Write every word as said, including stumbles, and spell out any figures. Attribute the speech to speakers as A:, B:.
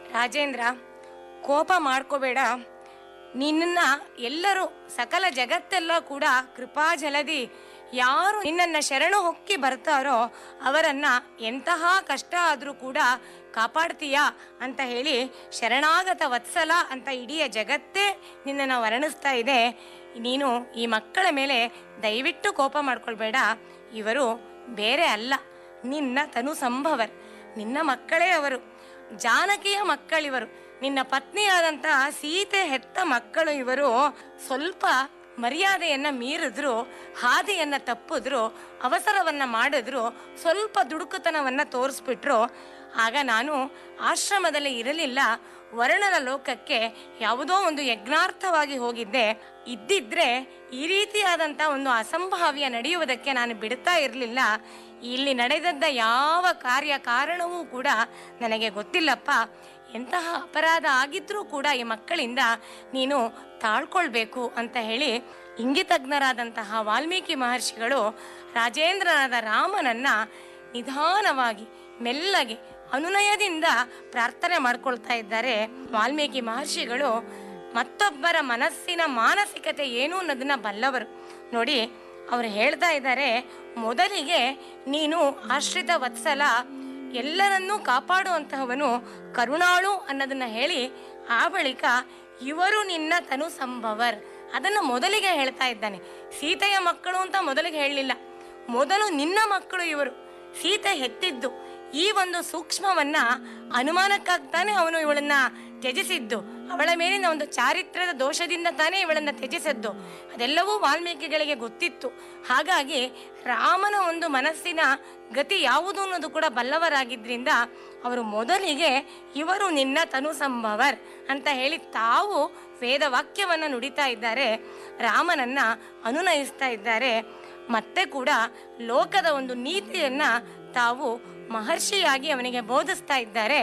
A: ರಾಜೇಂದ್ರ, ಕೋಪ ಮಾಡ್ಕೋಬೇಡ. ನಿನ್ನ ಎಲ್ಲರೂ ಸಕಲ ಜಗತ್ತೆಲ್ಲ ಕೂಡ ಕೃಪಾಜಲದಿ ಯಾರು ನಿನ್ನನ್ನು ಶರಣು ಹೊಕ್ಕಿ ಬರ್ತಾರೋ ಅವರನ್ನ ಎಂತಹ ಕಷ್ಟ ಆದರೂ ಕೂಡ ಕಾಪಾಡ್ತೀಯಾ ಅಂತ ಹೇಳಿ ಶರಣಾಗತ ವತ್ಸಲ ಅಂತ ಇಡೀ ಜಗತ್ತೇ ನಿನ್ನನ್ನು ವರ್ಣಿಸ್ತಾ ಇದೆ. ನೀನು ಈ ಮಕ್ಕಳ ಮೇಲೆ ದಯವಿಟ್ಟು ಕೋಪ ಮಾಡ್ಕೊಳ್ಬೇಡ. ಇವರು ಬೇರೆ ಅಲ್ಲ, ನಿನ್ನ ತನು ಸಂಭವರ್, ನಿನ್ನ ಮಕ್ಕಳೇ ಅವರು. ಜಾನಕಿಯ ಮಕ್ಕಳಿವರು, ನಿನ್ನ ಪತ್ನಿಯಾದಂತಹ ಸೀತೆ ಹೆತ್ತ ಮಕ್ಕಳು ಇವರು. ಸ್ವಲ್ಪ ಮರ್ಯಾದೆಯನ್ನ ಮೀರಿದ್ರು, ಹಾದಿಯನ್ನ ತಪ್ಪಿದ್ರು, ಅವಸರವನ್ನ ಮಾಡಿದ್ರು, ಸ್ವಲ್ಪ ದುಡುಕುತನವನ್ನ ತೋರಿಸ್ಬಿಟ್ರು. ಆಗ ನಾನು ಆಶ್ರಮದಲ್ಲಿ ಇರಲಿಲ್ಲ, ವರ್ಣನ ಲೋಕಕ್ಕೆ ಯಾವುದೋ ಒಂದು ಯಜ್ಞಾರ್ಥವಾಗಿ ಹೋಗಿದ್ದೆ. ಇದ್ದಿದ್ರೆ ಈ ರೀತಿಯಾದಂಥ ಒಂದು ಅಸಂಭಾವ್ಯ ನಡೆಯುವುದಕ್ಕೆ ನಾನು ಬಿಡ್ತಾ ಇರಲಿಲ್ಲ. ಇಲ್ಲಿ ನಡೆದದ್ದ ಯಾವ ಕಾರ್ಯ ಕಾರಣವೂ ಕೂಡ ನನಗೆ ಗೊತ್ತಿಲ್ಲಪ್ಪ. ಎಂತಹ ಅಪರಾಧ ಆಗಿದ್ರೂ ಕೂಡ ಈ ಮಕ್ಕಳಿಂದ ನೀನು ತಾಳ್ಕೊಳ್ಬೇಕು ಅಂತ ಹೇಳಿ ಇಂಗಿತಜ್ಞರಾದಂತಹ ವಾಲ್ಮೀಕಿ ಮಹರ್ಷಿಗಳು ರಾಜೇಂದ್ರನಾದ ರಾಮನನ್ನ ನಿಧಾನವಾಗಿ ಮೆಲ್ಲಗೆ ಅನುನಯದಿಂದ ಪ್ರಾರ್ಥನೆ ಮಾಡ್ಕೊಳ್ತಾ ಇದ್ದಾರೆ. ವಾಲ್ಮೀಕಿ ಮಹರ್ಷಿಗಳು ಮತ್ತೊಬ್ಬರ ಮನಸ್ಸಿನ ಮಾನಸಿಕತೆ ಏನು ಅನ್ನೋದನ್ನ ಬಲ್ಲವರು. ನೋಡಿ, ಅವರು ಹೇಳ್ತಾ ಇದ್ದಾರೆ, ಮೊದಲಿಗೆ ನೀನು ಆಶ್ರಿತ ವತ್ಸಲ, ಎಲ್ಲರನ್ನೂ ಕಾಪಾಡುವಂತಹವನು, ಕರುಣಾಳು ಅನ್ನೋದನ್ನ ಹೇಳಿ ಆ ಬಳಿಕ ಇವರು ನಿನ್ನ ತನು ಸಂಭವರ್ ಅದನ್ನು ಮೊದಲಿಗೆ ಹೇಳ್ತಾ ಇದ್ದಾನೆ. ಸೀತೆಯ ಮಕ್ಕಳು ಅಂತ ಮೊದಲಿಗೆ ಹೇಳಲಿಲ್ಲ, ಮೊದಲು ನಿನ್ನ ಮಕ್ಕಳು ಇವರು, ಸೀತೆ ಹೆತ್ತಿದ್ದು. ಈ ಒಂದು ಸೂಕ್ಷ್ಮವನ್ನ ಅನುಮಾನಕ್ಕಾಗ್ತಾನೆ ಅವನು ಇವಳನ್ನ ತ್ಯಜಿಸಿದ್ದು. ಅವಳ ಮೇಲಿನ ಒಂದು ಚಾರಿತ್ರ್ಯದ ದೋಷದಿಂದ ತಾನೇ ಇವಳನ್ನ ತ್ಯಜಿಸಿದ್ದು. ಅದೆಲ್ಲವೂ ವಾಲ್ಮೀಕಿಗಳಿಗೆ ಗೊತ್ತಿತ್ತು. ಹಾಗಾಗಿ ರಾಮನ ಒಂದು ಮನಸ್ಸಿನ ಗತಿ ಯಾವುದು ಅನ್ನೋದು ಕೂಡ ಬಲ್ಲವರಾಗಿದ್ರಿಂದ ಅವರು ಮೊದಲಿಗೆ ಇವರು ನಿನ್ನ ತನು ಸಂಭವರ್ ಅಂತ ಹೇಳಿ ತಾವು ವೇದ ವಾಕ್ಯವನ್ನ ನುಡಿತಾ ಇದ್ದಾರೆ, ರಾಮನನ್ನ ಅನುನಯಿಸ್ತಾ ಇದ್ದಾರೆ. ಮತ್ತೆ ಕೂಡ ಲೋಕದ ಒಂದು ನೀತಿಯನ್ನ ತಾವು ಮಹರ್ಷಿಯಾಗಿ ಅವನಿಗೆ ಬೋಧಿಸ್ತಾ ಇದ್ದಾರೆ.